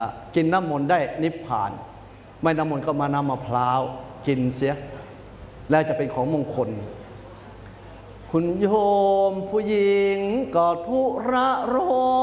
กินน้ำมนต์ได้นิพพาน ไม่น้ำมนต์ก็มาน้ำมะพร้าวกินเสียแล้วจะเป็นของมงคล คุณโยมผู้หญิงก็ทุระร้อน